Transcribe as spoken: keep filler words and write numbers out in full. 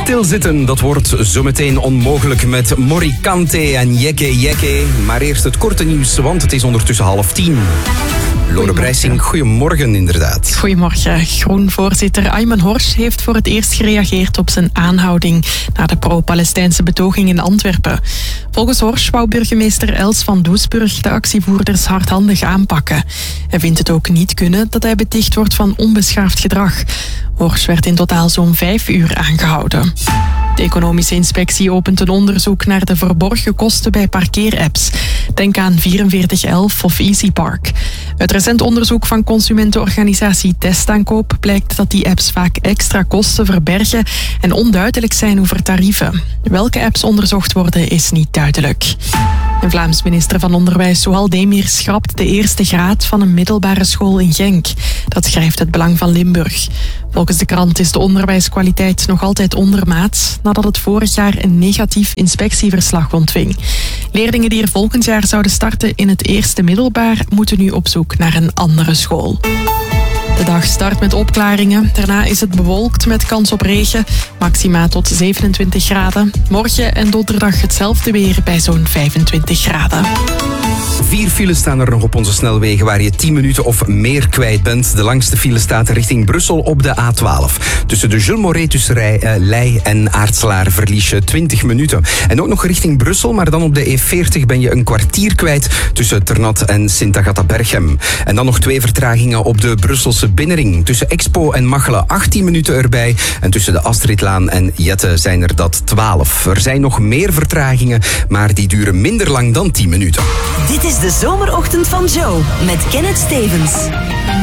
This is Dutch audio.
Stilzitten, dat wordt zometeen onmogelijk met Morikante en Jekke Jekke. Maar eerst het korte nieuws, want het is ondertussen half tien. Lore Brijssing, goedemorgen inderdaad. Goedemorgen. Groen-voorzitter Ayman Horsch heeft voor het eerst gereageerd op zijn aanhouding na de pro-Palestijnse betoging in Antwerpen. Volgens Horsch wou burgemeester Els van Doesburg de actievoerders hardhandig aanpakken. Hij vindt het ook niet kunnen dat hij beticht wordt van onbeschaafd gedrag. Horsch werd in totaal zo'n vijf uur aangehouden. De economische inspectie opent een onderzoek naar de verborgen kosten bij parkeerapps. Denk aan vierenveertig elf of EasyPark. Uit recent onderzoek van consumentenorganisatie Testaankoop blijkt dat die apps vaak extra kosten verbergen en onduidelijk zijn over tarieven. Welke apps onderzocht worden is niet duidelijk. De Vlaams minister van Onderwijs Souhal Demir schrapt de eerste graad van een middelbare school in Genk. Dat schrijft het Belang van Limburg. Volgens de krant is de onderwijskwaliteit nog altijd ondermaats nadat het vorig jaar een negatief inspectieverslag ontving. Leerlingen die er volgend jaar zouden starten in het eerste middelbaar moeten nu op zoek naar een andere school. De dag start met opklaringen. Daarna is het bewolkt met kans op regen. Maxima tot zevenentwintig graden. Morgen en donderdag hetzelfde weer bij zo'n vijfentwintig graden. Vier files staan er nog op onze snelwegen waar je tien minuten of meer kwijt bent. De langste file staat richting Brussel op de A twaalf. Tussen de Jules Moret-tusserij uh, Leij en Aartselaar verlies je twintig minuten. En ook nog richting Brussel, maar dan op de E veertig ben je een kwartier kwijt tussen Ternat en Sint-Agatha-Berchem. En dan nog twee vertragingen op de Brusselse binnenring. Tussen Expo en Machelen achttien minuten erbij. En tussen de Astridlaan en Jette zijn er dat twaalf. Er zijn nog meer vertragingen, maar die duren minder lang dan tien minuten. Dit is de zomerochtend van Joe met Kenneth Stevens.